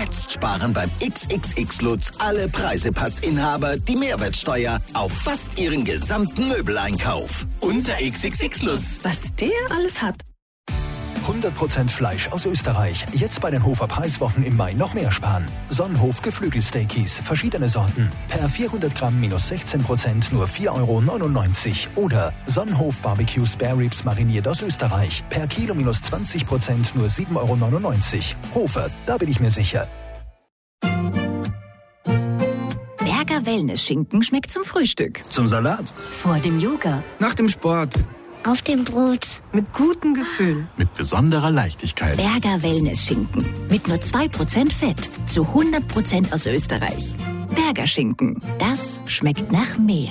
Jetzt sparen beim XXX Lutz alle Preisepassinhaber die Mehrwertsteuer auf fast ihren gesamten Möbeleinkauf. Unser XXX Lutz. Was der alles hat. 100% Fleisch aus Österreich. Jetzt bei den Hofer Preiswochen im Mai noch mehr sparen. Sonnenhof Geflügelsteakies, verschiedene Sorten. Per 400 Gramm minus 16%, nur 4,99 €. Oder Sonnenhof Barbecue Spare Ribs mariniert aus Österreich. Per Kilo minus 20%, nur 7,99 €. Hofer, da bin ich mir sicher. Berger Wellness-Schinken schmeckt zum Frühstück. Zum Salat. Vor dem Yoga. Nach dem Sport. Auf dem Brot. Mit gutem Gefühl. Mit besonderer Leichtigkeit. Berger Wellness-Schinken. Mit nur 2% Fett. Zu 100% aus Österreich. Berger Schinken. Das schmeckt nach mehr.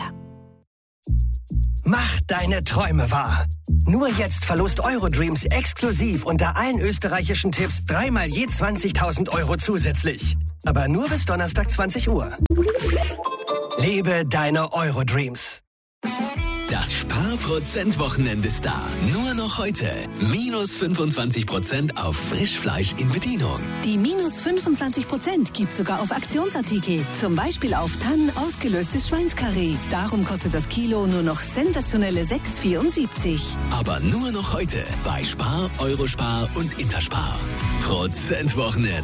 Mach deine Träume wahr. Nur jetzt verlost Eurodreams exklusiv unter allen österreichischen Tipps 3-mal je 20.000 € zusätzlich. Aber nur bis Donnerstag 20 Uhr. Lebe deine Eurodreams. Das Sparprozent-Wochenende ist da. Nur noch heute. Minus 25% auf Frischfleisch in Bedienung. Die minus 25% gibt sogar auf Aktionsartikel. Zum Beispiel auf Tannen ausgelöstes Schweinskarree. Darum kostet das Kilo nur noch sensationelle 6,74 €. Aber nur noch heute bei Spar, Eurospar und Interspar. Prozentwochenend.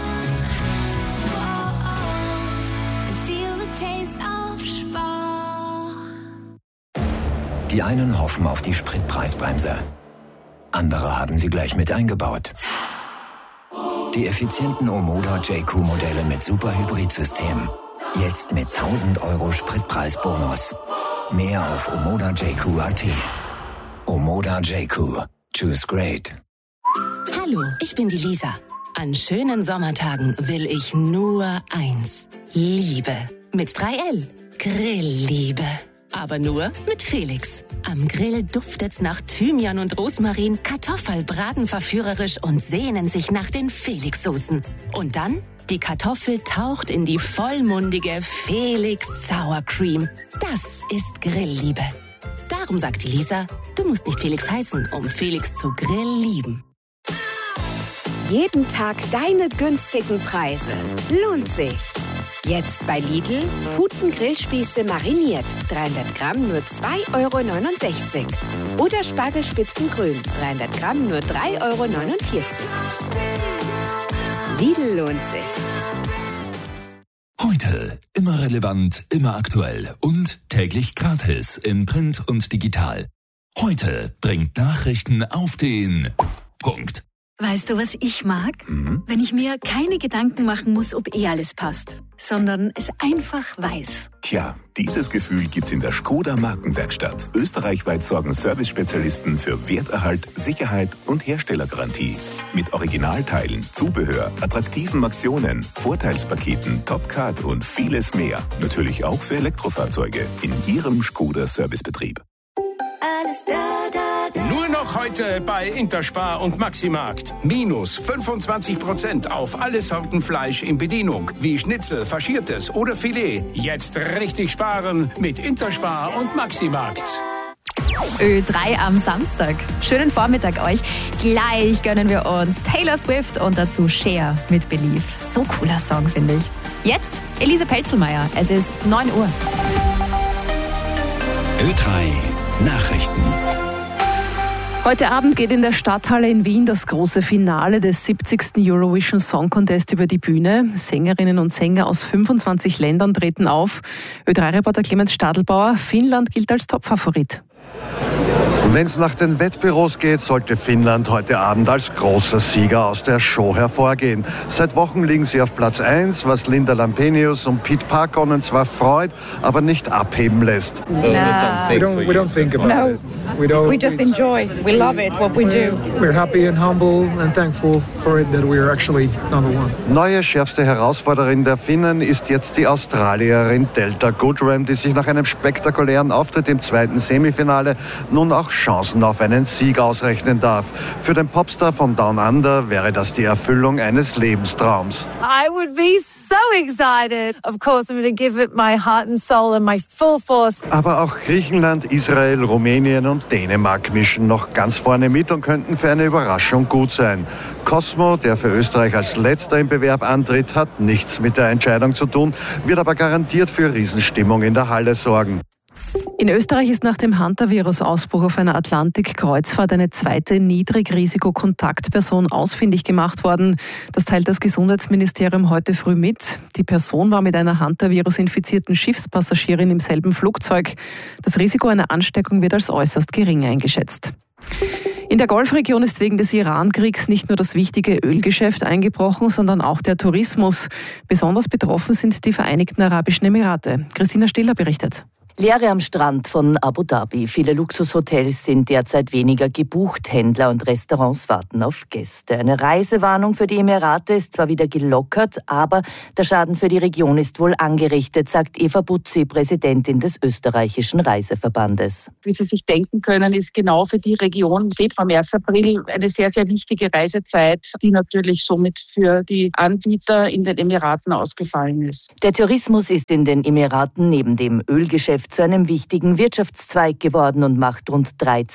Die einen hoffen auf die Spritpreisbremse. Andere haben sie gleich mit eingebaut. Die effizienten Omoda JQ-Modelle mit Superhybridsystem. Jetzt mit 1.000 € Spritpreisbonus. Mehr auf omodajq.at. Omoda JQ. Choose great. Hallo, ich bin die Lisa. An schönen Sommertagen will ich nur eins. Liebe. Mit 3L. Grillliebe. Aber nur mit Felix. Am Grill duftet's nach Thymian und Rosmarin, Kartoffelbraten verführerisch und sehnen sich nach den Felix-Soßen. Und dann, die Kartoffel taucht in die vollmundige Felix Sour Cream. Das ist Grillliebe. Darum sagt die Lisa, du musst nicht Felix heißen, um Felix zu grilllieben. Jeden Tag deine günstigen Preise. Lohnt sich. Jetzt bei Lidl, Puten-Grillspieße mariniert, 300 Gramm nur 2,69 € oder Spargelspitzengrün, 300 Gramm nur 3,49 €. Lidl lohnt sich. Heute immer relevant, immer aktuell und täglich gratis in Print und digital. Heute bringt Nachrichten auf den Punkt. Weißt du, was ich mag? Wenn ich mir keine Gedanken machen muss, ob alles passt, sondern es einfach weiß. Tja, dieses Gefühl gibt's in der Škoda Markenwerkstatt. Österreichweit sorgen Service-Spezialisten für Werterhalt, Sicherheit und Herstellergarantie. Mit Originalteilen, Zubehör, attraktiven Aktionen, Vorteilspaketen, Top-Card und vieles mehr. Natürlich auch für Elektrofahrzeuge in Ihrem Škoda Servicebetrieb. Alles Nur noch heute bei Interspar und Maximarkt. Minus 25% auf alle Sorten Fleisch in Bedienung. Wie Schnitzel, Faschiertes oder Filet. Jetzt richtig sparen mit Interspar und Maximarkt. Ö3 am Samstag. Schönen Vormittag euch. Gleich gönnen wir uns Taylor Swift und dazu Cher mit Believe. So cooler Song, finde ich. Jetzt Elise Pelzelmeier. Es ist 9 Uhr. Ö3 Nachrichten. Heute Abend geht in der Stadthalle in Wien das große Finale des 70. Eurovision Song Contest über die Bühne. Sängerinnen und Sänger aus 25 Ländern treten auf. Ö3-Reporter Clemens Stadelbauer, Finnland gilt als Topfavorit. Wenn es nach den Wettbüros geht, sollte Finnland heute Abend als großer Sieger aus der Show hervorgehen. Seit Wochen liegen sie auf Platz 1, was Linda Lampenius und Pete Parkonen zwar freut, aber nicht abheben lässt. We don't think about it. We just enjoy. We love it, what we do. We're happy and humble and thankful for it that we're actually number one. Neue schärfste Herausforderin der Finnen ist jetzt die Australierin Delta Goodrem, die sich nach einem spektakulären Auftritt im zweiten Semifinale nun auch Chancen auf einen Sieg ausrechnen darf. Für den Popstar von Down Under wäre das die Erfüllung eines Lebenstraums. I would be so excited. Of course, I'm going to give it my heart and soul and my full force. Aber auch Griechenland, Israel, Rumänien und und Dänemark mischen noch ganz vorne mit und könnten für eine Überraschung gut sein. Cosmo, der für Österreich als letzter im Bewerb antritt, hat nichts mit der Entscheidung zu tun, wird aber garantiert für Riesenstimmung in der Halle sorgen. In Österreich ist nach dem Hantavirus-Ausbruch auf einer Atlantik-Kreuzfahrt eine zweite Niedrigrisiko-Kontaktperson ausfindig gemacht worden. Das teilt das Gesundheitsministerium heute früh mit. Die Person war mit einer Hantavirus-infizierten Schiffspassagierin im selben Flugzeug. Das Risiko einer Ansteckung wird als äußerst gering eingeschätzt. In der Golfregion ist wegen des Iran-Kriegs nicht nur das wichtige Ölgeschäft eingebrochen, sondern auch der Tourismus. Besonders betroffen sind die Vereinigten Arabischen Emirate. Christina Stiller berichtet. Leere am Strand von Abu Dhabi. Viele Luxushotels sind derzeit weniger gebucht. Händler und Restaurants warten auf Gäste. Eine Reisewarnung für die Emirate ist zwar wieder gelockert, aber der Schaden für die Region ist wohl angerichtet, sagt Eva Butzi, Präsidentin des österreichischen Reiseverbandes. Wie Sie sich denken können, ist genau für die Region Februar, März, April eine sehr, sehr wichtige Reisezeit, die natürlich somit für die Anbieter in den Emiraten ausgefallen ist. Der Tourismus ist in den Emiraten neben dem Ölgeschäft zu einem wichtigen Wirtschaftszweig geworden und macht rund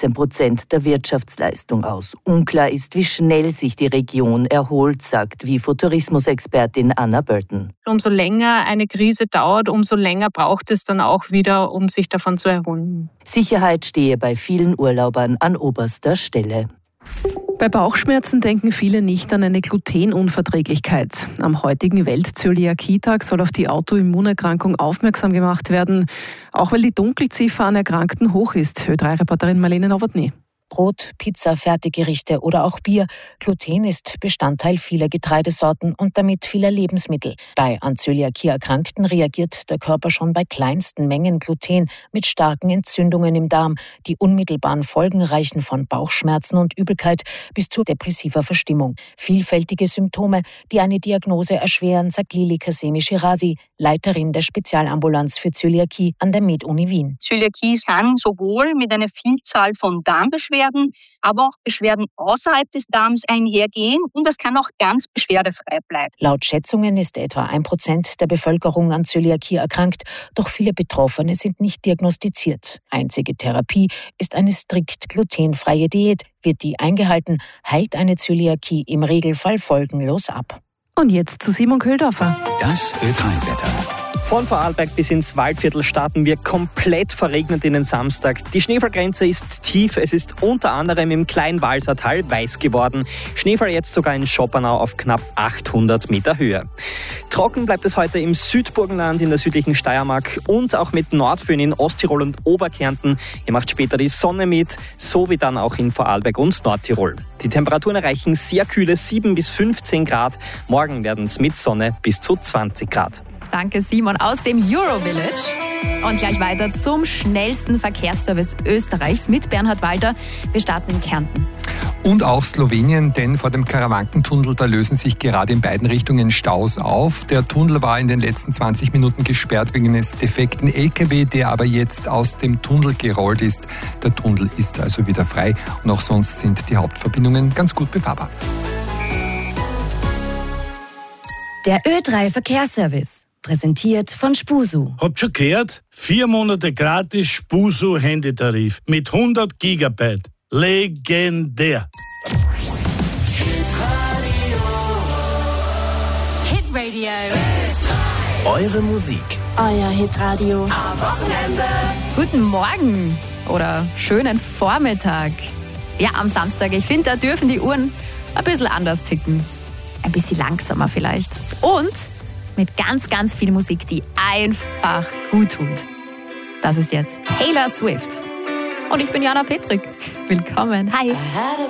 13% der Wirtschaftsleistung aus. Unklar ist, wie schnell sich die Region erholt, sagt WIFO-Tourismusexpertin Anna Burton. Umso länger eine Krise dauert, umso länger braucht es dann auch wieder, um sich davon zu erholen. Sicherheit stehe bei vielen Urlaubern an oberster Stelle. Bei Bauchschmerzen denken viele nicht an eine Glutenunverträglichkeit. Am heutigen Welt-Zöliakie-Tag soll auf die Autoimmunerkrankung aufmerksam gemacht werden, auch weil die Dunkelziffer an Erkrankten hoch ist. Ö3-Reporterin Marlene Nowotny. Brot, Pizza, Fertiggerichte oder auch Bier. Gluten ist Bestandteil vieler Getreidesorten und damit vieler Lebensmittel. Bei an Zöliakie Erkrankten reagiert der Körper schon bei kleinsten Mengen Gluten mit starken Entzündungen im Darm. Die unmittelbaren Folgen reichen von Bauchschmerzen und Übelkeit bis zu depressiver Verstimmung. Vielfältige Symptome, die eine Diagnose erschweren, sagt Lili Kasemi-Shirazi, Leiterin der Spezialambulanz für Zöliakie an der Med-Uni Wien. Zöliakie kann sowohl mit einer Vielzahl von Darmbeschwerden, aber auch Beschwerden außerhalb des Darms einhergehen und das kann auch ganz beschwerdefrei bleiben. Laut Schätzungen ist etwa 1% der Bevölkerung an Zöliakie erkrankt, doch viele Betroffene sind nicht diagnostiziert. Einzige Therapie ist eine strikt glutenfreie Diät. Wird die eingehalten, heilt eine Zöliakie im Regelfall folgenlos ab. Und jetzt zu Simon Köhldorfer. Das Ö3-Wetter. Von Vorarlberg bis ins Waldviertel starten wir komplett verregnet in den Samstag. Die Schneefallgrenze ist tief. Es ist unter anderem im Kleinwalsertal weiß geworden. Schneefall jetzt sogar in Schoppernau auf knapp 800 Meter Höhe. Trocken bleibt es heute im Südburgenland, in der südlichen Steiermark und auch mit Nordföhn in Osttirol und Oberkärnten. Hier macht später die Sonne mit, so wie dann auch in Vorarlberg und Nordtirol. Die Temperaturen erreichen sehr kühle 7 bis 15 Grad. Morgen werden es mit Sonne bis zu 20 Grad. Danke Simon aus dem Eurovillage. Und gleich weiter zum schnellsten Verkehrsservice Österreichs mit Bernhard Walter. Wir starten in Kärnten. Und auch Slowenien, denn vor dem Karawankentunnel, da lösen sich gerade in beiden Richtungen Staus auf. Der Tunnel war in den letzten 20 Minuten gesperrt wegen eines defekten LKW, der aber jetzt aus dem Tunnel gerollt ist. Der Tunnel ist also wieder frei und auch sonst sind die Hauptverbindungen ganz gut befahrbar. Der Ö3 Verkehrsservice. Präsentiert von Spusu. Habt schon gehört? 4 Monate gratis Spusu Handytarif mit 100 Gigabyte. Legendär. Hitradio. Eure Musik. Euer Hitradio. Am Wochenende. Guten Morgen oder schönen Vormittag. Ja, am Samstag. Ich finde, da dürfen die Uhren ein bisschen anders ticken. Ein bisschen langsamer vielleicht. Und mit ganz, ganz viel Musik, die einfach gut tut. Das ist jetzt Taylor Swift. Und ich bin Jana Petrik. Willkommen. Hi.